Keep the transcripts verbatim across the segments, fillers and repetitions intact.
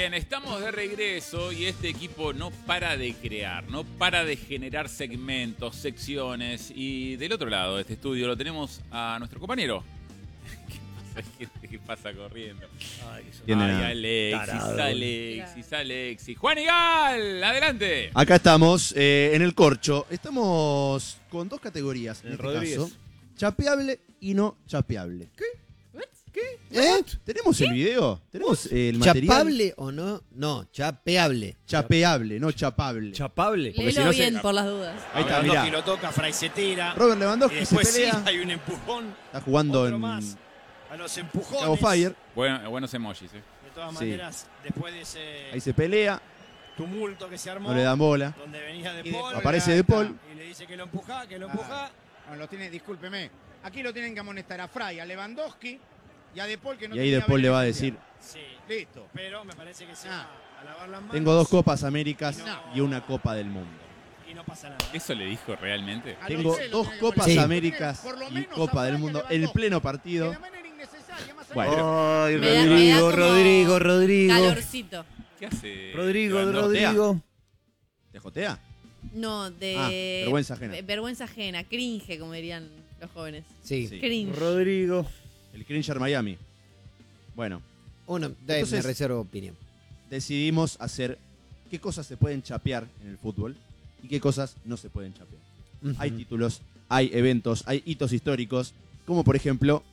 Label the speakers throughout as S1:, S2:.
S1: Bien, estamos de regreso y este equipo no para de crear, no para de generar segmentos, secciones. Y del otro lado de este estudio lo tenemos a nuestro compañero. ¿Qué pasa? ¿Qué, qué pasa corriendo? Ay, Ay Alexis, Tarado. Alexis, Alexis. Juan Igal, adelante.
S2: Acá estamos, eh, en el corcho. Estamos con dos categorías, en este
S3: Rodríguez.
S2: caso. Chapeable y no chapeable.
S3: ¿Qué?
S2: ¿Qué? ¿Eh? ¿Tenemos ¿Qué? el video? ¿Tenemos el material?
S4: ¿Chapable o no? No, chapeable.
S2: Chapeable, no chapable.
S3: ¿Chapable?
S5: Léelo
S2: si no
S5: bien
S2: se...
S5: por las dudas.
S2: Ahí está, mirá.
S6: lo toca, Fray se tira.
S2: Robert Lewandowski
S6: y después
S2: se pelea.
S6: Sí, hay un empujón.
S2: Está jugando
S6: Otro
S2: en
S6: más. A los empujones.
S2: Chicago Fire.
S1: Bueno, buenos emojis, eh.
S6: De todas
S2: Sí.
S6: maneras, después de ese
S2: Ahí se pelea.
S6: tumulto que se armó.
S2: No le dan bola.
S6: Donde venía De
S2: Y
S6: Paul.
S2: aparece De Paul.
S6: Y le dice que lo empuja, que lo empuja.
S7: No, lo tiene, discúlpeme. Aquí lo tienen que amonestar a Fray, a Lewandowski y a De Paul, que no
S2: Y ahí
S7: tenía
S2: De Paul le va a
S7: beneficio.
S2: decir:
S6: Sí,
S7: Listo.
S6: pero me parece que se
S7: Ah.
S6: va a lavar las manos.
S2: tengo dos Copas Américas
S7: No.
S2: y una Copa del Mundo.
S6: Y no pasa nada.
S1: ¿Eso le dijo realmente?
S7: A
S2: Tengo
S7: los tres lo
S2: dos
S7: tiene que
S2: Copas
S7: poner.
S2: Américas
S7: Por lo
S2: y
S7: menos a
S2: Copa
S7: Fray
S2: del
S7: y a
S2: Mundo
S7: Lewandowski.
S2: en pleno
S7: De
S2: partido.
S7: manera innecesaria, más allá
S2: Bueno.
S7: de-
S3: Ay,
S5: Me da- me da
S3: Rodrigo,
S5: como
S3: Rodrigo, Rodrigo.
S5: Calorcito.
S1: ¿Qué hace?
S3: Rodrigo,
S1: Lewandowski?
S3: Rodrigo.
S2: ¿Te jotea?
S5: No, de...
S2: Ah, vergüenza ajena.
S5: ve- Vergüenza ajena, cringe, como dirían los jóvenes.
S4: Sí.
S2: Sí.
S5: Cringe.
S3: Rodrigo.
S2: El Cringer Miami. Bueno,
S4: Uno, de,
S2: Entonces-
S4: me reservo opinión.
S2: decidimos hacer qué cosas se pueden chapear en el fútbol y qué cosas no se pueden chapear.
S4: Ujú.
S2: Hay títulos, hay eventos, hay hitos históricos, como por ejemplo,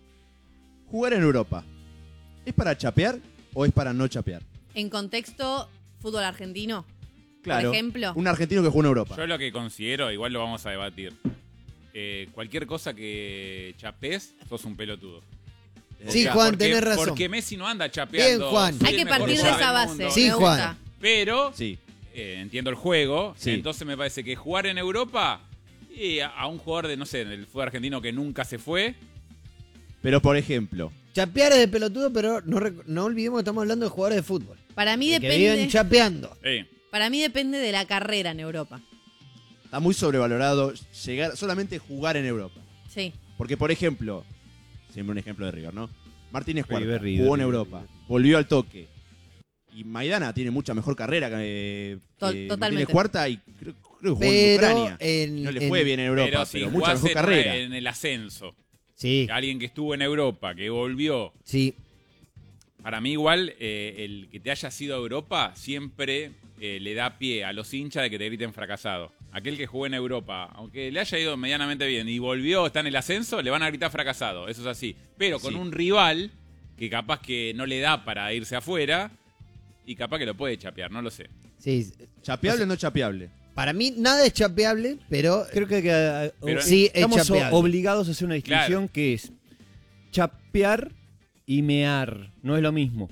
S2: jugar en Europa. ¿Es para chapear o es para no chapear?
S5: En contexto, fútbol argentino,
S2: Claro,
S5: por ejemplo.
S2: un argentino que juega en Europa.
S1: Yo lo que considero, igual lo vamos a debatir. Eh, cualquier cosa que chapés, sos un pelotudo.
S4: Sí,
S1: O sea,
S4: Juan,
S1: porque-
S4: tenés razón.
S1: Porque Messi no anda chapeando.
S4: Bien, Juan.
S1: soy
S5: Hay
S1: el
S5: que
S1: mejor
S5: partir de
S1: jugador
S5: esa
S1: del
S5: base.
S1: mundo.
S4: Sí,
S5: me
S4: Juan.
S5: gusta.
S1: Pero
S2: Sí.
S1: eh, entiendo el juego.
S2: Sí.
S1: Entonces me parece que jugar en Europa y a, a un jugador de, no sé, del fútbol argentino que nunca se fue.
S2: Pero por ejemplo,
S4: Chapear es de pelotudo, pero no, rec- no olvidemos que estamos hablando de jugadores de fútbol.
S5: Para mí
S4: Que viven
S5: depende.
S4: chapeando.
S1: Eh,
S5: Para mí depende de la carrera en Europa.
S2: está muy sobrevalorado llegar solamente jugar en Europa.
S5: Sí.
S2: Porque por ejemplo, siempre un ejemplo de River, ¿no? Martínez Cuarta
S3: River, River,
S2: jugó en
S3: River,
S2: Europa,
S3: River.
S2: volvió al toque. Y Maidana tiene mucha mejor carrera que,
S5: To-
S2: que
S5: totalmente.
S2: Martínez Cuarta y creo, creo que jugó en
S4: Pero
S2: Ucrania.
S4: en,
S2: No le
S4: en-
S2: fue bien en Europa,
S1: pero
S2: pero,
S1: si
S2: mucha
S1: jugás
S2: mejor
S1: en,
S2: carrera.
S1: en el ascenso,
S4: Sí,
S1: alguien que estuvo en Europa, que volvió.
S4: sí.
S1: Para mí igual, eh, el que te haya sido a Europa siempre eh, le da pie a los hinchas de que te griten fracasado. Aquel que jugó en Europa, aunque le haya ido medianamente bien y volvió, está en el ascenso, le van a gritar fracasado. Eso es así. Pero con
S2: Sí.
S1: un rival que capaz que no le da para irse afuera y capaz que lo puede chapear, no lo sé.
S4: sí.
S2: ¿Chapeable
S4: O
S2: o no chapeable?
S4: Para mí nada es chapeable, pero
S3: Creo que, que,
S1: Pero-
S4: sí es
S3: estamos
S4: chapeable.
S3: obligados a hacer una distinción
S1: Claro.
S3: que es chapear y mear. No es lo mismo.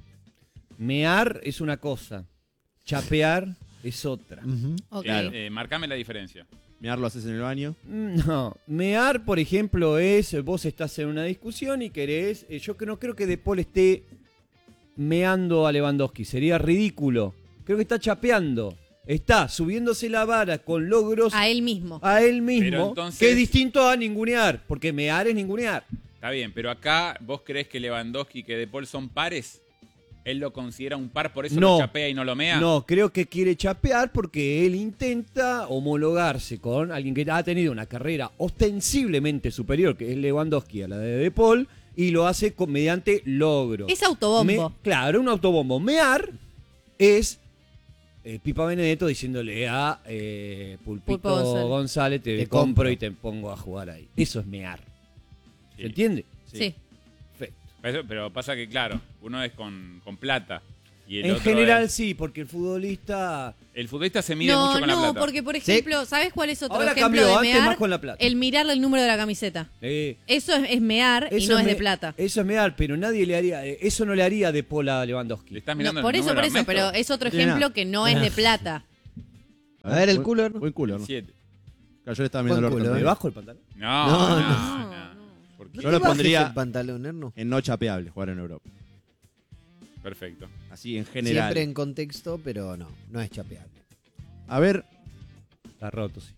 S3: Mear es una cosa. Chapear es otra.
S4: Ujú.
S5: Ok.
S2: Claro.
S1: Eh, marcame la diferencia.
S2: Mirar lo haces en el baño.
S3: No, mear, por ejemplo, es eh, vos estás en una discusión y querés. eh, yo que no creo que De Paul esté meando a Lewandowski, sería ridículo. Creo que está chapeando. Está subiéndose la vara con logros
S5: A él mismo.
S3: a él
S1: Pero
S3: mismo,
S1: entonces-
S3: que es distinto a ningunear, porque mear es ningunear.
S1: Está bien, pero acá vos creés que Lewandowski y que De Paul son pares. ¿Él lo considera un par, por eso
S3: No.
S1: lo chapea y no lo mea?
S3: No, creo que quiere chapear porque él intenta homologarse con alguien que ha tenido una carrera ostensiblemente superior, que es Lewandowski, a la de De Paul, y lo hace con, mediante logros.
S5: Es autobombo.
S3: Me- claro, un autobombo. Mear es eh, Pipa Benedetto diciéndole a eh, Pulpito
S5: Pulpo González.
S3: González, te,
S4: Te
S3: compro
S4: compro.
S3: y te pongo a jugar ahí. Eso es mear.
S1: Sí.
S3: ¿Se entiende?
S5: Sí.
S3: Perfecto.
S1: Pero, pero pasa que, claro, uno es con, con plata. Y el
S3: En
S1: otro
S3: general
S1: es-
S3: sí, porque el futbolista...
S1: el futbolista se mide
S5: No,
S1: mucho con la
S5: no,
S1: plata.
S5: porque por ejemplo, ¿sabes cuál es otro
S3: Ahora
S5: ejemplo
S3: cambió,
S5: de
S3: antes
S5: mear?
S3: más con la plata.
S5: El mirarle el número de la camiseta.
S3: Eh,
S5: Eso es, es mear y
S3: Eso
S5: no es de
S3: me-
S5: plata.
S3: Eso es mear, pero nadie le haría. eh, Eso no le haría De Paul a
S1: Le
S3: Lewandowski.
S1: estás
S5: No,
S1: mirando
S5: por
S1: el
S5: eso, por
S1: número,
S5: eso,
S1: Ernesto?
S5: pero es otro
S2: No tiene
S5: ejemplo
S2: nada.
S5: que no es de plata.
S4: A ver el
S2: Buen-
S4: cooler.
S2: Buen culo, ¿no?
S1: Siete.
S2: Claro, yo le estaba mirando
S4: Buen
S2: el orto.
S4: culo,
S3: ¿Me
S4: eh.
S3: bajo el pantalón?
S1: No,
S4: No,
S1: no,
S5: no.
S1: no. ¿Por qué?
S4: No
S2: Yo
S4: te
S2: lo
S4: bajes
S2: pondría-
S4: el pantalón, Erno.
S2: En no chapeable jugar en Europa.
S1: Perfecto.
S2: Así en general.
S4: Siempre en contexto, pero no, no es chapeable.
S2: A ver,
S3: Está roto, sí.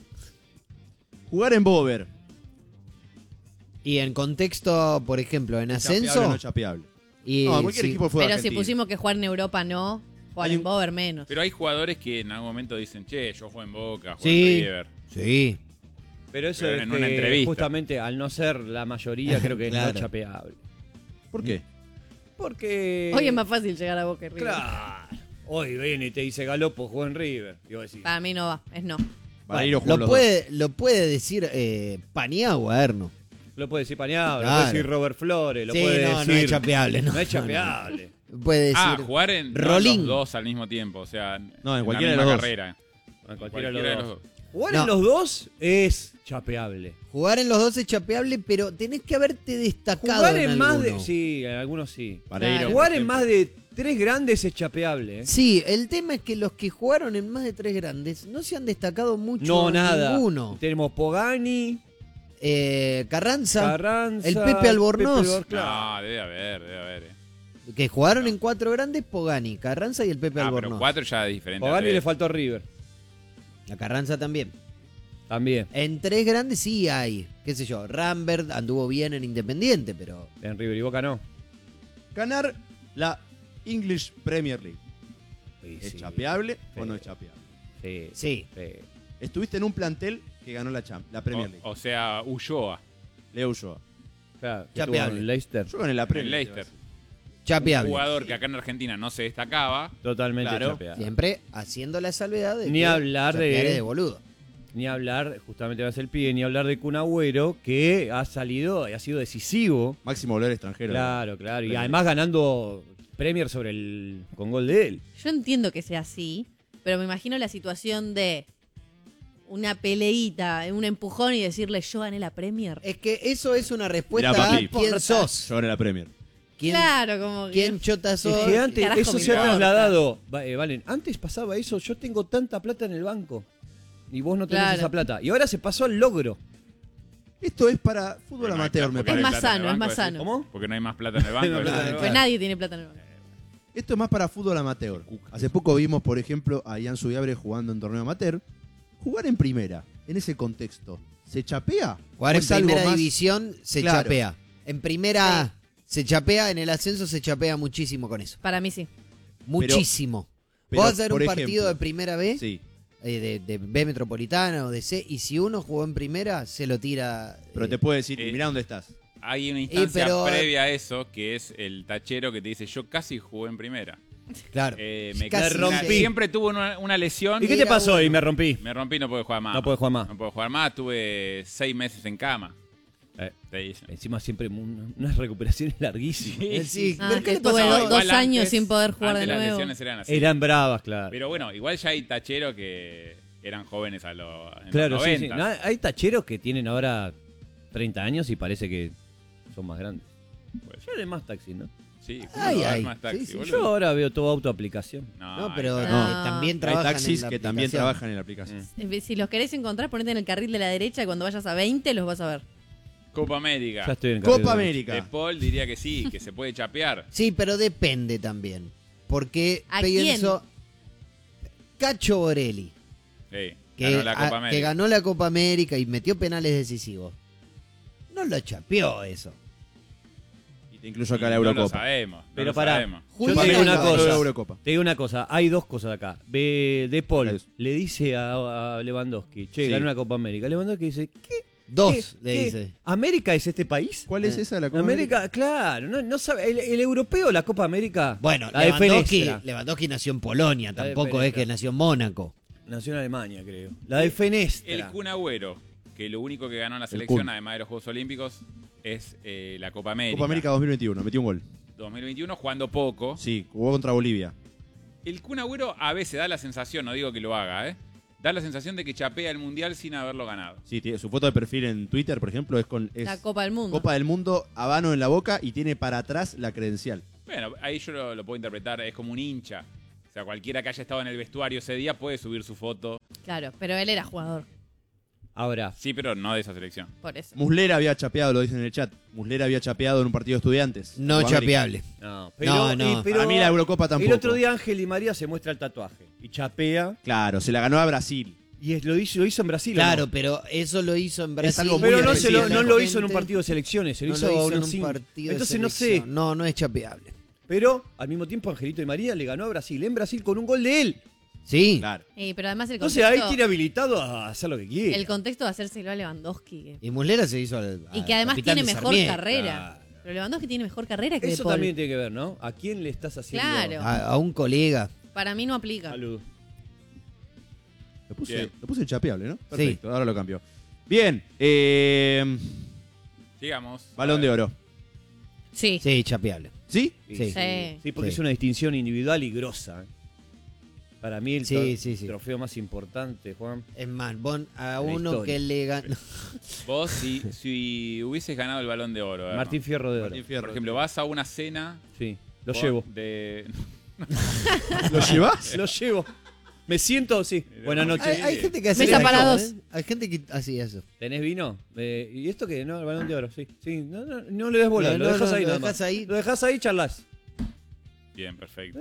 S2: jugar en Bover.
S4: Y en contexto, por ejemplo, en
S2: ¿Chapeable o
S4: ascenso,
S2: no chapeable?
S4: Y,
S2: No, cualquier
S4: sí.
S2: equipo de fútbol
S5: Pero si
S2: argentino.
S5: pusimos que jugar en Europa no, jugar
S2: Hay
S5: en
S2: un-
S5: Bober menos.
S1: Pero hay jugadores que en algún momento dicen, che, yo juego en Boca, juego
S4: Sí.
S1: en River.
S4: Sí.
S3: Pero eso
S1: Pero
S3: es
S1: en
S3: que
S1: una entrevista.
S3: justamente al no ser la mayoría creo que
S4: Claro.
S3: no es chapeable.
S2: ¿Por qué?
S3: Porque...
S5: Hoy es más fácil llegar a Boca y River.
S3: Claro. Hoy viene y te dice Galopo, jugó en River. Y vos decís,
S5: Para mí no va, es no.
S2: Vareiro jugó
S4: Lo
S2: los
S4: puede, lo puede decir eh, Paniagua, Erno.
S3: lo puede decir Pañado, lo
S4: Claro.
S3: puede decir Robert Flores, lo
S4: Sí,
S3: puede
S4: no, no
S3: decir...
S4: es chapeable, no.
S3: No es chapeable.
S4: Puede decir.
S1: Ah, jugar en no,
S4: Rolín.
S1: los dos al mismo tiempo, o sea,
S2: No, en
S1: la
S2: cualquiera de
S1: misma
S2: los dos.
S1: carrera.
S3: En cualquiera de
S1: Cualquiera
S3: los
S1: de
S3: dos.
S1: los dos.
S3: Jugar
S4: No.
S3: en los dos es chapeable.
S4: Jugar en los dos es chapeable, pero tenés que haberte destacado.
S3: Jugar
S4: en,
S3: en más de...
S4: alguno.
S3: Sí, en algunos sí.
S2: Vareiro,
S3: Jugar
S2: por
S3: en
S2: ejemplo.
S3: más de tres grandes es chapeable, ¿eh?
S4: Sí, el tema es que los que jugaron en más de tres grandes no se han destacado mucho.
S3: No, nada.
S4: Ninguno.
S3: Tenemos Pogani,
S4: Eh, Carranza,
S3: Carranza...
S4: el Pepe Albornoz.
S3: Pepe Albor- claro.
S1: No, debe haber, debe haber. eh.
S4: que jugaron en cuatro grandes, Pogani, Carranza y el Pepe
S1: Ah, pero
S4: Albornoz.
S1: cuatro ya es diferente. a
S3: Pogani
S1: tres.
S3: le faltó a River.
S4: A Carranza también.
S3: También.
S4: En tres grandes sí hay, qué sé yo, Rambert anduvo bien en Independiente, pero
S3: En River y Boca no.
S2: Ganar la English Premier League.
S3: Sí,
S2: ¿Es
S3: sí.
S2: chapeable
S3: Sí.
S2: o no es chapeable?
S3: Sí.
S4: sí.
S3: sí.
S2: Estuviste en un plantel que ganó la, Champ- la Premier League.
S1: O, o sea, Ulloa.
S2: Leo Ulloa.
S3: Claro, que
S4: Chapeable.
S3: estuvo en Leicester.
S2: Yo gané la
S1: En
S2: Premier
S1: Leicester.
S2: League.
S1: Un
S4: Chapeable.
S1: jugador que acá en Argentina no se destacaba.
S3: Totalmente
S2: Claro.
S3: chapeable.
S4: Siempre haciendo la salvedad de
S3: Ni
S4: que
S3: hablar de-
S4: chapear es de boludo.
S3: Ni hablar, justamente va a ser el pie, ni hablar de Kun Agüero, que ha salido y ha sido decisivo.
S2: Máximo goleador extranjero.
S3: Claro, claro. Y
S2: Premier.
S3: además ganando Premier sobre el con gol de él.
S5: Yo entiendo que sea así, pero me imagino la situación de una peleita, un empujón y decirle yo gané la Premier.
S4: Es que eso es una respuesta
S2: Mirá,
S4: a
S2: papi.
S4: quién sos.
S2: Yo gané la Premier.
S4: ¿Quién,
S5: Claro, como que...
S4: quién chota
S3: Es
S4: sos?
S3: que antes
S5: carajo
S3: eso
S5: me
S3: se ha
S5: importa.
S3: trasladado. Va- eh, Valen, antes pasaba eso, yo tengo tanta plata en el banco. Y vos no tenés
S5: Claro.
S3: esa plata. Y ahora se pasó al logro.
S2: Esto es para fútbol
S1: Porque no hay
S2: amateur,
S1: plata-
S2: me
S1: porque no hay
S5: más
S2: parece.
S1: plata en el
S5: sano, es
S1: banco,
S5: más
S1: decís.
S5: sano.
S3: ¿Cómo?
S1: Porque no hay más plata en el banco.
S3: No hay
S1: decís.
S3: plata en el
S5: Pues nadie tiene plata en el banco.
S2: Esto es más para fútbol amateur. Hace poco vimos, por ejemplo, a Ian Subiabre jugando en torneo amateur. Jugar en primera, en ese contexto, ¿se chapea?
S4: Jugar
S2: ¿O
S4: en
S2: es algo
S4: primera
S2: más-
S4: división se
S2: Claro.
S4: chapea. En primera se chapea, en el ascenso se chapea muchísimo con eso.
S5: Para mí sí.
S4: Muchísimo.
S2: pero,
S4: Vos vas a hacer
S2: por
S4: un partido
S2: ejemplo,
S4: de primera B,
S2: Sí,
S4: eh, de, de B Metropolitana o de C, y si uno jugó en primera, se lo tira.
S2: pero
S4: eh,
S2: te puede decir,
S1: eh,
S2: mirá dónde estás.
S1: Hay una instancia
S4: pero-
S1: previa a eso que es el tachero que te dice yo casi jugué en primera.
S4: Claro.
S1: Eh, me
S4: Casi
S1: una-
S3: rompí.
S1: Siempre tuve una, una lesión.
S3: ¿Y qué te
S4: Era
S3: pasó?
S4: bueno.
S3: Y me rompí.
S1: Me rompí, no puedo jugar más.
S3: No puedo jugar más.
S1: No puedo jugar más. Tuve seis meses en cama.
S3: Eh,
S1: Te dicen.
S3: encima siempre un- unas recuperaciones larguísimas.
S4: Eh, sí,
S5: Ah,
S4: pero ¿qué
S5: que
S4: le
S5: tuve
S4: pasaba?
S5: do-
S1: Igual
S5: dos años
S1: antes-
S5: sin poder jugar de
S1: antes las
S5: nuevo.
S1: lesiones eran así.
S3: Eran bravas, claro.
S1: Pero bueno, igual ya hay tacheros que eran jóvenes a los, en
S3: Claro,
S1: los
S3: sí,
S1: noventa.
S3: sí. No, hay tacheros que tienen ahora treinta años y parece que son más grandes.
S1: Pues,
S3: Yo de más taxi, ¿no?
S1: sí,
S4: Ay,
S1: ¿cómo no?
S4: ay.
S1: más taxi,
S4: Sí, sí,
S1: boludo.
S3: Yo ahora veo todo autoaplicación.
S4: No, pero
S1: hay-
S4: eh,
S5: No.
S4: también
S2: Hay
S4: trabajan
S2: taxis
S4: en la
S2: que también
S4: aplicación.
S2: trabajan en la aplicación.
S3: Mm.
S5: Eh, Si los querés encontrar, ponete en el carril de la derecha y cuando vayas a veinte los vas a ver.
S1: Copa América.
S3: Ya estoy en carrera.
S2: Copa
S1: De
S2: América.
S1: Paul diría que sí, que se puede chapear.
S4: Sí, pero depende también. Porque
S5: ¿A
S4: pienso. Cacho Borelli,
S1: Sí,
S4: que,
S1: ganó la
S4: a-
S1: Copa
S4: que
S1: América.
S4: ganó la Copa América y metió penales decisivos. No lo chapeó eso.
S2: Y te incluyo acá la
S1: No lo
S2: Eurocopa.
S1: sabemos. no
S3: Pero
S1: lo
S3: pará.
S1: sabemos.
S3: Yo
S4: Julio
S3: te digo una
S4: Caballo.
S3: cosa.
S2: Eurocopa.
S3: Te digo una cosa. Hay dos cosas acá. Ve De Paul
S2: Eso.
S3: le dice a, a Lewandowski, che,
S2: Sí.
S3: ganó una Copa América. Lewandowski dice, ¿qué?
S4: Dos,
S3: ¿Qué?
S4: le
S3: ¿Qué?
S4: dice.
S3: ¿América es este país?
S2: ¿Cuál es
S4: Eh,
S2: esa la Copa
S3: América, claro, no, no sabe. El, el europeo, la Copa América.
S4: Bueno,
S3: la de
S4: Lewandowski,
S3: Fenestra.
S4: Lewandowski nació en Polonia,
S3: La de
S4: tampoco es
S3: Fenestra.
S4: que nació en Mónaco.
S3: Nació en Alemania, creo. La de Fenestra.
S1: El Kun Agüero, que lo único que ganó en la
S2: El
S1: selección,
S2: Kun.
S1: además de los Juegos Olímpicos, es eh, la Copa América.
S2: Copa América dos mil veintiuno, metió un gol.
S1: dos mil veintiuno, jugando poco.
S2: Sí, jugó contra Bolivia.
S1: El Kun Agüero a veces da la sensación, no digo que lo haga, ¿eh? Da la sensación de que chapea el Mundial sin haberlo ganado.
S2: Sí, tiene, su foto de perfil en Twitter, por ejemplo, es con es
S5: La Copa del Mundo.
S2: Copa del Mundo, habano en la boca y tiene para atrás la credencial.
S1: Bueno, ahí yo lo, lo puedo interpretar, es como un hincha. O sea, cualquiera que haya estado en el vestuario ese día puede subir su foto.
S5: Claro, pero él era jugador,
S3: Ahora,
S1: Sí, pero no de esa selección.
S5: por eso.
S2: Muslera había chapeado, lo dicen en el chat. Muslera había chapeado en un partido de estudiantes.
S4: No
S2: Copa América.
S4: chapeable.
S3: no.
S4: No, no.
S3: y- pero
S2: Para mí la Eurocopa tampoco.
S3: el otro día Ángel Di María se muestra el tatuaje y chapea.
S2: Claro, se la ganó a Brasil.
S3: Y es- lo, hizo, lo hizo en Brasil. ¿o
S4: Claro,
S3: no?
S4: pero eso lo hizo en Brasil.
S2: algo muy
S3: Pero no, se lo, no lo hizo en un
S4: específicamente.
S3: partido de selecciones, se lo
S4: No
S3: hizo,
S4: lo hizo
S3: a
S4: en
S3: unos
S4: un
S3: cinco.
S4: partido de
S3: Entonces no sé.
S4: selección. No, no es chapeable.
S3: Pero al mismo tiempo Angelito Di María le ganó a Brasil, en Brasil con un gol de él.
S4: Sí.
S2: Claro.
S5: Eh, pero además el
S3: Entonces
S5: contexto,
S3: ahí tiene habilitado a hacer lo que quiere.
S5: el contexto de hacérselo a Lewandowski. que-
S4: Y Muslera se hizo al,
S5: Y
S4: al
S5: que además
S4: capitán
S5: tiene
S4: de
S5: mejor
S4: Sarmiento.
S5: carrera.
S3: Claro.
S5: Pero Lewandowski tiene mejor carrera que
S3: Eso
S5: De Paul.
S3: también tiene que ver, ¿no? ¿A quién le estás haciendo?
S5: Claro.
S4: A, a un colega.
S5: Para mí no aplica.
S3: Salud.
S2: Lo puse,
S1: Bien.
S2: lo puse chapeable, ¿no? Perfecto, ahora lo cambio. Bien, eh,
S1: Sigamos.
S2: balón de oro.
S5: Sí.
S4: Sí, chapeable.
S2: ¿Sí?
S4: Sí.
S5: Sí.
S3: Sí, porque
S4: Sí.
S3: es una distinción individual y grosa. ¿eh? Para mí el
S4: Sí,
S3: tro-
S4: sí, sí.
S3: trofeo más importante, Juan.
S4: Es más, Bon, a
S3: La
S4: uno
S3: historia.
S4: que le ganó.
S1: Vos, si, si hubieses ganado el balón de oro, a ver,
S3: Martín Fierro de Oro.
S2: Martín Fierro.
S1: por ejemplo, vas a una cena.
S3: Sí, lo
S1: con-
S3: llevo.
S1: De...
S2: ¿Lo llevas?
S3: Lo llevo. Me siento, sí. Buenas
S4: Hay,
S3: noches.
S4: hay gente que hace
S5: Mesa
S4: eso,
S5: para
S4: ¿eh?
S5: dos.
S4: Hay gente que hacía eso.
S3: ¿Tenés vino? Eh, ¿Y esto qué? No, el balón de oro, sí. Sí, no, no, no le des bola,
S4: No,
S3: lo
S4: no,
S3: dejas
S4: no,
S3: ahí
S4: lo
S3: nada
S4: dejás
S3: más.
S4: ahí.
S3: Lo dejas ahí, charlas.
S1: Bien, perfecto.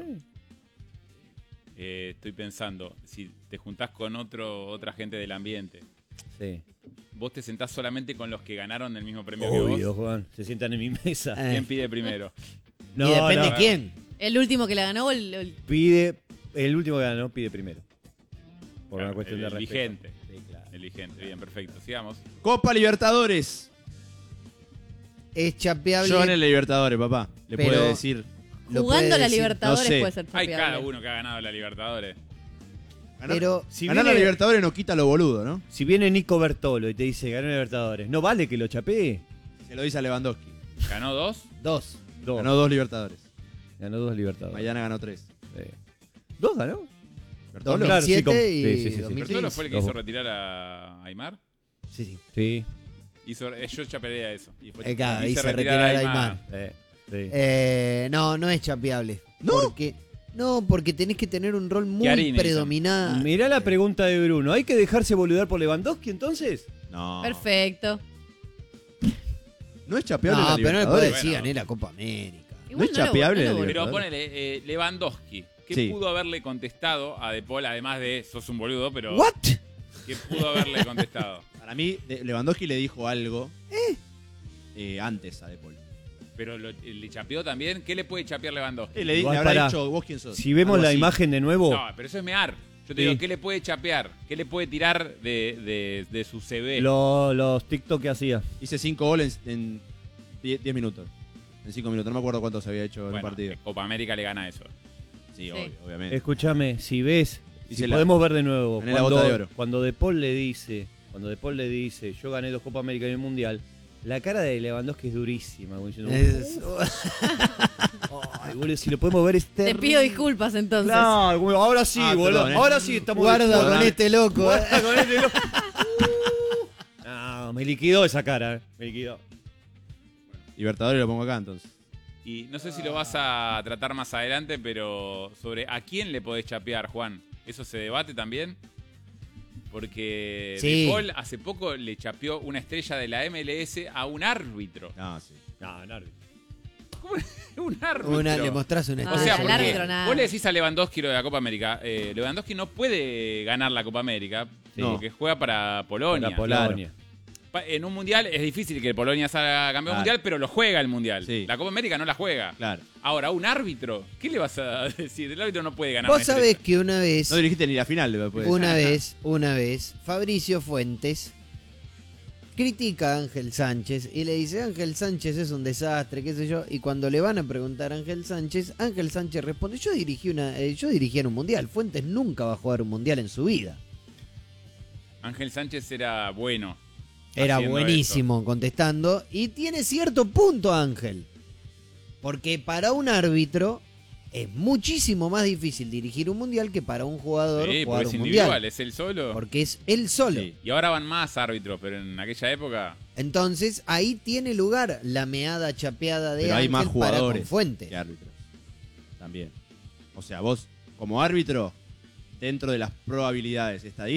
S1: Eh, estoy pensando, si te juntás con otro otra gente del ambiente,
S3: Sí.
S1: vos te sentás solamente con los que ganaron el mismo premio que
S3: Obvio,
S1: vos.
S3: Juan. Se sientan en mi mesa.
S4: Eh.
S1: ¿Quién pide primero?
S4: y depende
S3: no.
S4: quién.
S5: El último que la ganó o el, el-
S3: Pide, el último que ganó pide primero. Por
S1: Claro,
S3: una cuestión
S1: el,
S3: de
S1: el
S3: respeto.
S1: vigente.
S3: Sí, claro.
S1: El vigente, bien, perfecto. Sigamos.
S2: Copa Libertadores.
S4: Es chapeable.
S2: Yo gané la Libertadores, papá. Le
S4: Pero-
S2: puede decir.
S4: lo
S5: jugando
S4: puede
S5: a la
S4: decir.
S5: Libertadores
S2: No sé.
S5: puede ser
S1: Hay
S5: chapeable.
S1: cada uno que ha ganado la Libertadores.
S2: Ganar,
S4: Pero
S3: Si
S2: ganar
S3: viene-
S2: la Libertadores no quita lo boludo, ¿no?
S3: Si viene Nico Bertolo y te dice ganó Libertadores, ¿no vale que lo chapee?
S2: Se lo dice a Lewandowski.
S1: ¿Ganó dos?
S4: dos.
S3: Dos.
S2: Ganó dos Libertadores.
S3: Ganó dos Libertadores.
S2: Mañana ganó tres.
S3: Sí. ¿Dos ganó?
S2: Bertolo.
S3: Claro, sí,
S4: dos mil siete
S3: com-
S4: y
S3: sí, sí, sí, sí.
S4: dos mil
S1: ¿Bertolo
S4: quince.
S1: fue el que
S3: Dos.
S1: hizo retirar a Aymar?
S4: Sí, sí.
S3: Sí.
S1: Hizo, eh, yo chapearía eso.
S2: Y fue-
S4: Eh, claro,
S1: Hice
S4: hice
S1: retirar
S4: retirar
S1: a
S4: a
S1: Aymar.
S4: Aymar.
S3: Eh, sí.
S4: Eh, no, no es chapeable.
S2: ¿No?
S4: Porque, no, porque tenés que tener un rol muy
S1: Chiarini hizo.
S4: predominante.
S3: Mirá la pregunta de Bruno. ¿Hay que dejarse boludar por Lewandowski entonces?
S2: No.
S5: Perfecto.
S2: No es chapeable
S4: No,
S2: la
S4: pero no le
S2: Libertadores.
S4: puedes decir
S1: Bueno.
S4: gané la Copa América.
S5: Igual
S2: es
S5: no lo-
S2: chapeable
S5: no lo
S2: la
S5: volví.
S1: Pero
S2: Libertadores.
S1: ponele, eh, Lewandowski. ¿Qué
S2: Sí.
S1: pudo haberle contestado a De Paul, además de sos un boludo, pero
S4: ¿What?
S1: qué pudo haberle contestado?
S2: Para mí, de- Lewandowski le dijo algo eh, antes a De Paul.
S1: Pero lo- le chapeó también. ¿Qué le puede chapear Lewandowski?
S2: Eh, le, di-
S3: Igual
S2: le habrá
S3: pará.
S2: dicho, ¿vos quién sos?
S3: Si vemos
S2: Algo
S3: la
S2: así.
S3: imagen de nuevo,
S1: No, pero eso es mear. Yo te
S3: Sí.
S1: digo, ¿qué le puede chapear? ¿Qué le puede tirar de, de- de su C V?
S3: lo- los TikTok que hacía.
S2: Hice cinco goles en diez minutos. En cinco minutos. No me acuerdo cuántos había hecho en
S1: Bueno,
S2: un partido.
S1: en Copa América le gana eso.
S2: Sí,
S5: Sí.
S2: obvio, obviamente.
S3: Escúchame, si ves,
S2: Hice
S3: si
S2: la-
S3: podemos ver de nuevo,
S2: gané la
S3: cuando,
S2: bota de oro.
S3: cuando De Paul le dice, cuando De Paul le dice, yo gané dos Copas América y el Mundial, la cara de Lewandowski es durísima, como diciendo,
S4: Es-
S3: ay, boludo, si lo podemos ver es
S5: Te
S3: terrible.
S5: pido disculpas entonces.
S3: Claro, como, ahora sí,
S2: Ah,
S3: boludo,
S2: perdón, eh.
S3: ahora sí estamos
S4: Guarda
S3: de-
S4: con este loco. eh.
S3: Guarda con este loco. No, me liquidó esa cara, eh, me liquidó.
S2: Libertadores lo pongo acá entonces.
S1: Y no sé si lo vas a tratar más adelante, pero sobre a quién le podés chapear, Juan. ¿Eso se debate también? Porque
S4: Sí.
S1: De Paul hace poco le chapeó una estrella de la M L S a un árbitro.
S2: No, sí.
S3: No, no,
S1: un árbitro.
S4: Una, le mostrás una
S5: Ah,
S1: O sea,
S5: al
S4: estrella.
S1: porque
S5: árbitro nada.
S1: vos le decís a Lewandowski lo de la Copa América. Eh, Lewandowski no puede ganar la Copa América
S2: Sí.
S1: porque juega para Polonia.
S3: la Polonia.
S1: Pa- En un mundial es difícil que Polonia salga campeón
S2: Claro.
S1: mundial, pero lo juega el mundial.
S2: Sí.
S1: La Copa América no la juega.
S2: Claro.
S1: Ahora, un árbitro, ¿qué le vas a decir? El árbitro no puede ganar.
S4: Vos
S1: una
S4: sabés
S1: estrella.
S4: que una vez,
S2: No dirigiste ni la final, después.
S4: una vez, una vez, Fabricio Fuentes critica a Ángel Sánchez y le dice, Ángel Sánchez es un desastre, qué sé yo, y cuando le van a preguntar a Ángel Sánchez, Ángel Sánchez responde, yo dirigí una, eh, yo dirigí en un mundial, Fuentes nunca va a jugar un mundial en su vida.
S1: Ángel Sánchez era bueno.
S4: Era
S1: haciendo
S4: buenísimo contestando y tiene cierto punto Ángel, porque para un árbitro es muchísimo más difícil dirigir un mundial que para un jugador
S1: Sí,
S4: jugar
S1: porque es
S4: un
S1: individual,
S4: mundial,
S1: es él solo.
S4: porque es él solo.
S2: Sí.
S1: Y ahora van más árbitros, pero en aquella época.
S4: Entonces ahí tiene lugar la meada chapeada de
S2: Pero hay
S4: Ángel
S2: más
S4: para
S2: jugadores
S4: con Fuentes.
S2: que árbitros. También. O sea, vos, como árbitro, dentro de las probabilidades estadísticas,